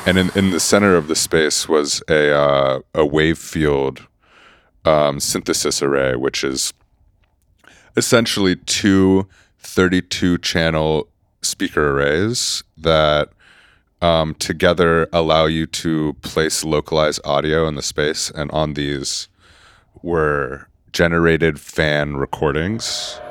And in the center of the space was a wave field synthesis array, which is essentially two 32-channel speaker arrays that together allow you to place localized audio in the space. And on these were generated fan recordings